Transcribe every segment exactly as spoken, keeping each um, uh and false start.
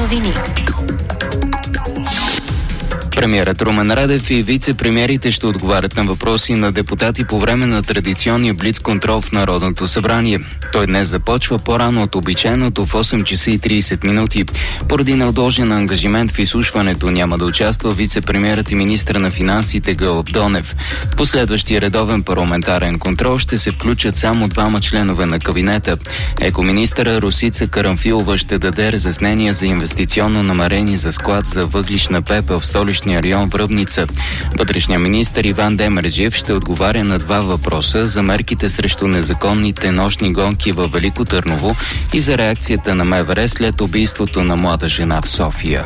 новини. Премиерът Румен Радев и вице-премиерите ще отговарят на въпроси на депутати по време на традиционния блиц-контрол в Народното събрание. Той днес започва по-рано от обичайното в осем часа и тридесет минути. Поради неотложен ангажимент в изслушването няма да участва вице-премиерът и министър на финансите Гълъб Донев. В последващия редовен парламентарен контрол ще се включат само двама членове на кабинета. Екоминистъра Росица Карамфилова ще даде разяснения за инвестиционно намерение за склад за въглищна пепел в столичния район Връбница. Вътрешният министър Иван Демерджиев ще отговаря на два въпроса за мерките срещу незаконните нощни гонки във Велико Търново и за реакцията на МВР след убийството на млада жена в София.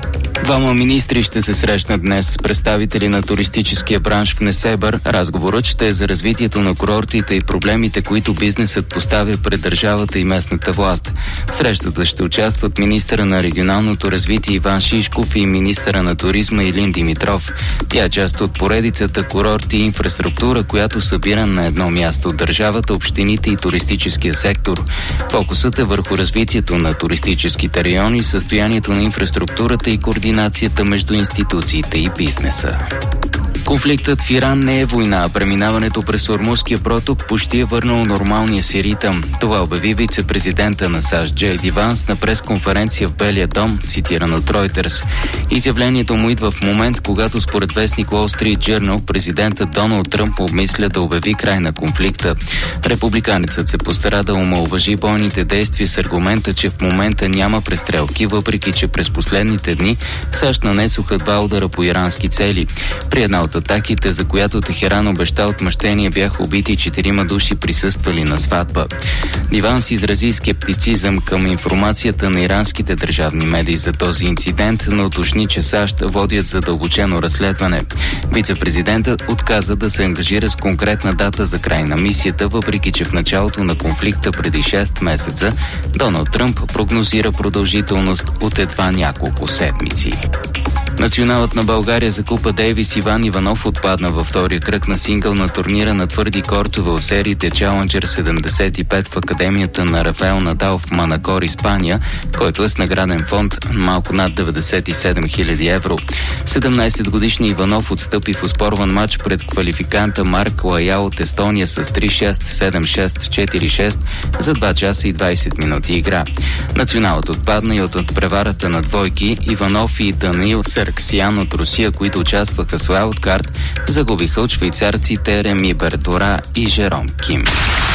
Двама министри ще се срещнат днес с представители на туристическия бранш в Несебър. Разговорът ще е за развитието на курортите и проблемите, които бизнесът поставя пред държавата и местната власт. В срещата ще участват министъра на регионалното развитие Иван Шишков и министъра на туризма Илин Димитров. Тя е част от поредицата курорти и инфраструктура, която събира на едно място държавата, общините и туристическия сектор. Фокусът е върху развитието на туристическите райони, състоянието на инфраструктурата и координацията между институциите и бизнеса. Конфликтът в Иран не е война, а преминаването през Ормузския проток почти е върнало нормалния си ритъм. Това обяви вице-президента на САЩ Джей Ди Ванс на пресконференция в Белия дом, цитиран от Reuters. Изявлението му идва в момент, когато според вестник Wall Street Journal президентът Доналд Тръмп обмисля да обяви край на конфликта. Републиканецът се постара да омаловажи бойните действия с аргумента, че в момента няма престрелки, въпреки че през последните дни САЩ нанесоха два удара по ирански цели. При една от атаките, за която Техеран обеща отмъщение, бяха убити четирима души, присъствали на сватба. Ди Ванс изрази скептицизъм към информацията на иранските държавни медии за този инцидент, но уточни, че САЩ водят задълбочено разследване. Вице-президентът отказа да се ангажира с конкретна дата за край на мисията, въпреки че в началото на конфликта преди шест месеца Доналд Тръмп прогнозира продължителност от едва няколко седмици. Националът на България за Купа Дейвис Иван Иванов отпадна във втория кръг на сингъл на турнира на твърди кортове от сериите Challenger седемдесет и пет в Академията на Рафаел Надал в Манакор, Испания, който е с награден фонд малко над деветдесет и седем хиляди евро. седемнайсетгодишният Иванов отстъпи в оспорван матч пред квалификанта Марк Лаял от Естония с три шест, седем шест, четири шест за два часа и двайсет минути игра. Националът отпадна и от надпреварата на двойки. Иванов и Даниил Сарксиян от Русия, които участваха с уайлдкарт, загубиха от швейцарците Реми Бертора и Жером Ким.